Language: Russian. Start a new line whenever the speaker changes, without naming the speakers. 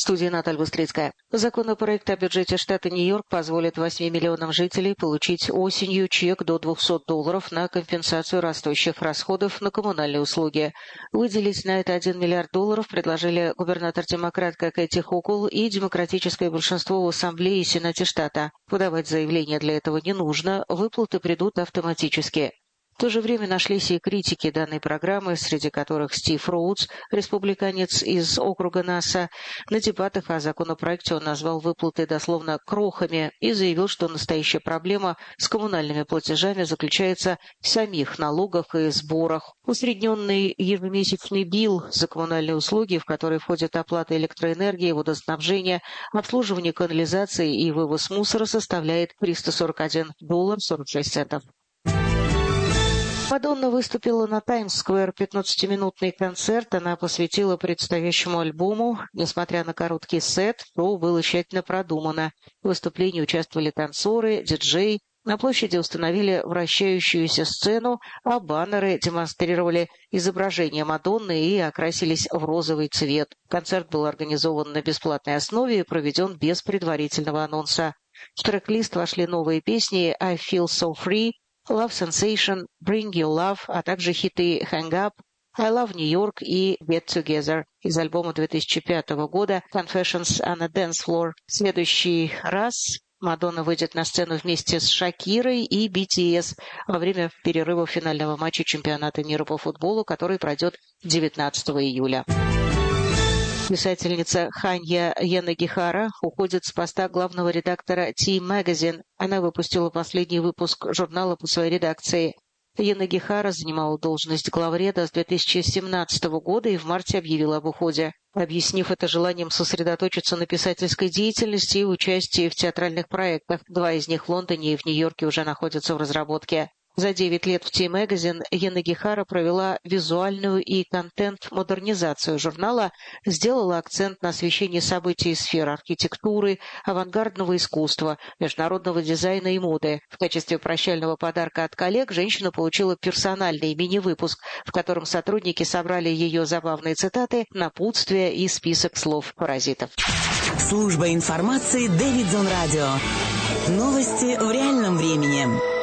студии Наталья Быстрицкая. Законопроект о бюджете штата Нью-Йорк позволит 8 миллионам жителей получить осенью чек до $200 на компенсацию растущих расходов на коммунальные услуги. Выделить на это $1 миллиард предложили губернатор-демократка Кэти Хокул и демократическое большинство в Ассамблее и Сенате штата. Подавать заявление для этого не нужно, выплаты придут автоматически. В то же время нашлись и критики данной программы, среди которых Стив Роудс, республиканец из округа Наса. На дебатах о законопроекте он назвал выплаты дословно крохами и заявил, что настоящая проблема с коммунальными платежами заключается в самих налогах и сборах. Усредненный ежемесячный билл за коммунальные услуги, в который входят оплата электроэнергии, водоснабжения, обслуживание канализации и вывоз мусора, составляет $341.46. Мадонна выступила на Таймс-сквер. 15-минутный концерт она посвятила предстоящему альбому. Несмотря на короткий сет, шоу было тщательно продумано. В выступлении участвовали танцоры, диджей. На площади установили вращающуюся сцену, а баннеры демонстрировали изображение Мадонны и окрасились в розовый цвет. Концерт был организован на бесплатной основе и проведен без предварительного анонса. В трек-лист вошли новые песни «I Feel So Free», Love Sensation, Bring Your Love, а также хиты Hang Up, I Love New York и Get Together из альбома 2005 года Confessions on a Dance Floor. В следующий раз Мадонна выйдет на сцену вместе с Шакирой и BTS во время перерыва финального матча чемпионата мира по футболу, который пройдет 19 июля. Писательница Ханья Янагихара уходит с поста главного редактора Time Magazine. Она выпустила последний выпуск журнала по своей редакции. Янагихара занимала должность главреда с 2017 года и в марте объявила об уходе, объяснив это желанием сосредоточиться на писательской деятельности и участии в театральных проектах. 2 из них в Лондоне и в Нью-Йорке уже находятся в разработке. За 9 лет в Time Magazine Янагихара провела визуальную и контент-модернизацию журнала, сделала акцент на освещении событий сфер архитектуры, авангардного искусства, международного дизайна и моды. В качестве прощального подарка от коллег женщина получила персональный мини-выпуск, в котором сотрудники собрали ее забавные цитаты, напутствия и список слов-паразитов.
Служба информации Дэвидсон Радио. Новости в реальном времени.